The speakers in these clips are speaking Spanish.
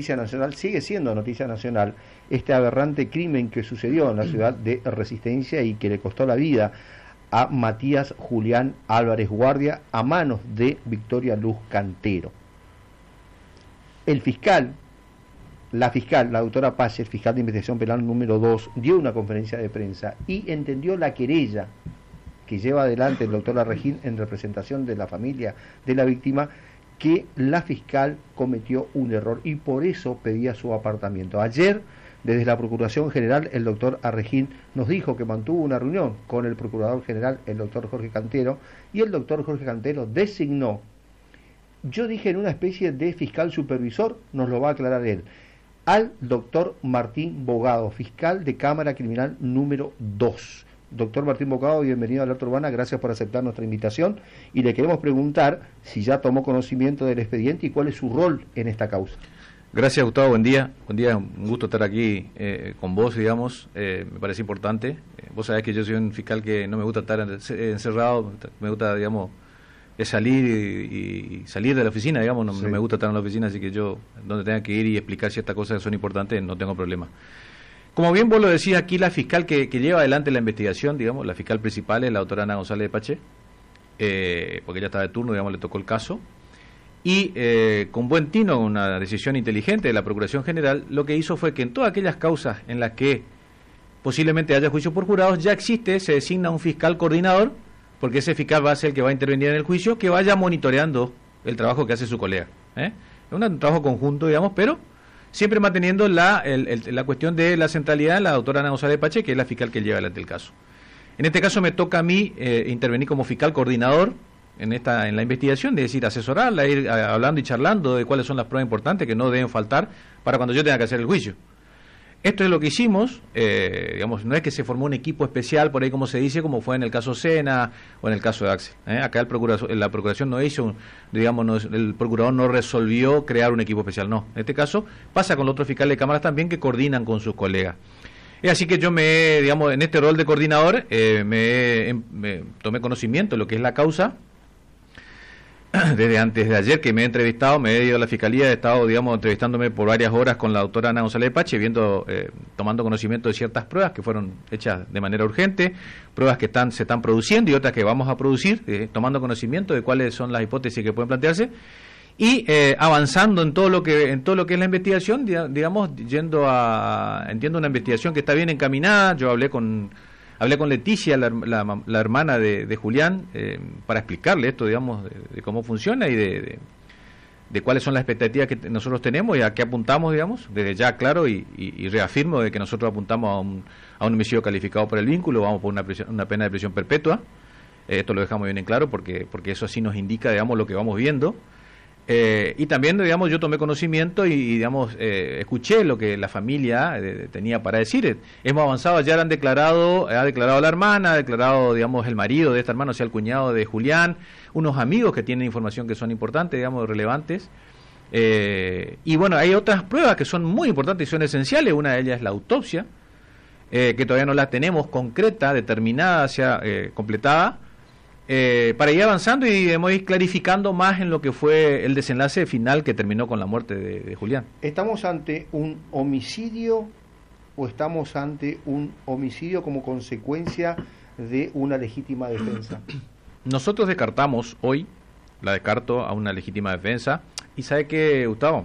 noticia nacional, sigue siendo noticia nacional, este aberrante crimen que sucedió en la ciudad de Resistencia y que le costó la vida a Matías Julián Álvarez Guardia a manos de Victoria Luz Cantero. La doctora Pache, fiscal de investigación penal número 2, dio una conferencia de prensa y entendió la querella que lleva adelante el doctor Arregín en representación de la familia de la víctima, que la fiscal cometió un error y por eso pedía su apartamiento. Ayer, desde la Procuración General, el doctor Arregín nos dijo que mantuvo una reunión con el Procurador General, el doctor Jorge Cantero, y el doctor Jorge Cantero designó, yo dije en una especie de fiscal supervisor, nos lo va a aclarar él, al doctor Martín Bogado, fiscal de Cámara Criminal número 2. Doctor Martín Bogado, bienvenido a Alerta Urbana, gracias por aceptar nuestra invitación y le queremos preguntar si ya tomó conocimiento del expediente y cuál es su rol en esta causa. Gracias, Gustavo, buen día, un gusto estar aquí con vos, digamos, me parece importante. Vos sabés que yo soy un fiscal que no me gusta estar encerrado, me gusta, digamos, salir y salir de la oficina, digamos, no me gusta estar en la oficina, así que yo, donde tenga que ir y explicar ciertas cosas que son importantes, no tengo problema. Como bien vos lo decís, aquí la fiscal que lleva adelante la investigación, digamos, la fiscal principal es la doctora Ana González de Pache, porque ella estaba de turno, digamos, le tocó el caso, y con buen tino, una decisión inteligente de la Procuración General, lo que hizo fue que en todas aquellas causas en las que posiblemente haya juicio por jurados, ya existe, se designa un fiscal coordinador, porque ese fiscal va a ser el que va a intervenir en el juicio, que vaya monitoreando el trabajo que hace su colega. Es un trabajo conjunto, digamos, pero siempre manteniendo la cuestión de la centralidad de la doctora Ana González Pache, que es la fiscal que lleva adelante el caso. En este caso me toca a mí intervenir como fiscal coordinador en la investigación, es decir, asesorarla, ir hablando y charlando de cuáles son las pruebas importantes que no deben faltar para cuando yo tenga que hacer el juicio. Esto es lo que hicimos, digamos, no es que se formó un equipo especial, por ahí como se dice, como fue en el caso Sena o en el caso de Axel. Acá la Procuración no hizo, digamos, el Procurador no resolvió crear un equipo especial, no. En este caso pasa con los otros fiscales de cámaras también que coordinan con sus colegas. Es así que yo digamos, en este rol de coordinador, me tomé conocimiento de lo que es la causa. Desde antes de ayer que me he entrevistado, me he ido a la Fiscalía, he estado, digamos, entrevistándome por varias horas con la doctora Ana González de Pache, tomando conocimiento de ciertas pruebas que fueron hechas de manera urgente, pruebas que se están produciendo y otras que vamos a producir, tomando conocimiento de cuáles son las hipótesis que pueden plantearse y avanzando en todo lo que es la investigación, digamos, entiendo una investigación que está bien encaminada. Yo hablé con Leticia, la hermana de Julián, para explicarle esto, digamos, de cómo funciona y de cuáles son las expectativas que nosotros tenemos y a qué apuntamos, digamos, desde ya, claro, y reafirmo de que nosotros apuntamos a un homicidio calificado por el vínculo, vamos por una pena de prisión perpetua. Esto lo dejamos bien en claro porque eso así nos indica, digamos, lo que vamos viendo. Y también, digamos, yo tomé conocimiento y digamos, escuché lo que la familia tenía para decir. Hemos avanzado, ya ha declarado la hermana, ha declarado, digamos, el marido de esta hermana, o sea, el cuñado de Julián, unos amigos que tienen información que son importantes, digamos, relevantes. Y bueno, hay otras pruebas que son muy importantes y son esenciales. Una de ellas es la autopsia, que todavía no la tenemos concreta, determinada, completada. Para ir avanzando y ir clarificando más en lo que fue el desenlace final que terminó con la muerte de Julián. ¿Estamos ante un homicidio o estamos ante un homicidio como consecuencia de una legítima defensa? Nosotros descartamos hoy, la descarto a una legítima defensa. ¿Y sabe qué, Gustavo?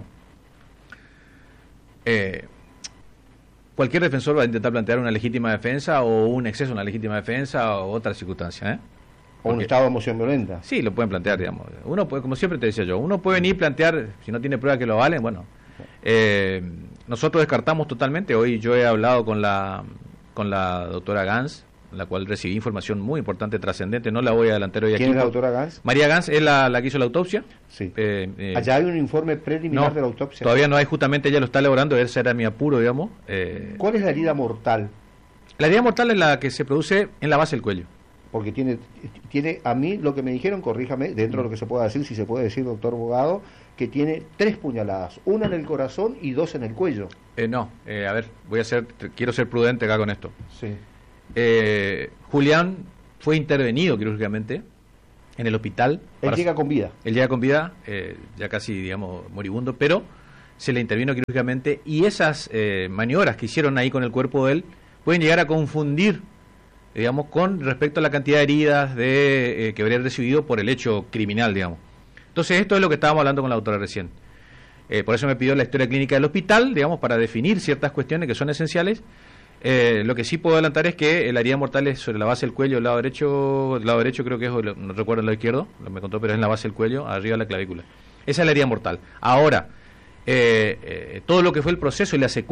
Cualquier defensor va a intentar plantear una legítima defensa o un exceso a una legítima defensa o otra circunstancia, o un estado de emoción violenta. Sí, lo pueden plantear, digamos. Uno puede, como siempre te decía yo, uno puede venir a plantear, si no tiene pruebas que lo valen, bueno. Nosotros descartamos totalmente. Hoy yo he hablado con la doctora Gans, la cual recibí información muy importante, trascendente. No la voy a adelantar hoy aquí. ¿Quién es la doctora Gans? María Gans es la que hizo la autopsia. Sí. Allá hay un informe preliminar de la autopsia. Todavía no hay, justamente ella lo está elaborando, ese era mi apuro, digamos. ¿Cuál es la herida mortal? La herida mortal es la que se produce en la base del cuello. Porque tiene a mí lo que me dijeron, corríjame, dentro de lo que se pueda decir, si se puede decir, doctor Bogado, que tiene 3 puñaladas, una en el corazón y 2 en el cuello. A ver, quiero ser prudente acá con esto. Sí. Julián fue intervenido quirúrgicamente en el hospital. Él llega con vida. Él llega con vida, ya casi, digamos, moribundo, pero se le intervino quirúrgicamente, y esas maniobras que hicieron ahí con el cuerpo de él pueden llegar a confundir, digamos, con respecto a la cantidad de heridas que habría recibido por el hecho criminal, digamos. Entonces, esto es lo que estábamos hablando con la doctora recién. Por eso me pidió la historia clínica del hospital, digamos, para definir ciertas cuestiones que son esenciales. Lo que sí puedo adelantar es que la herida mortal es sobre la base del cuello, el lado derecho creo que es, no recuerdo el lado izquierdo, me contó, pero es en la base del cuello, arriba de la clavícula. Esa es la herida mortal. Ahora, todo lo que fue el proceso y la secuencia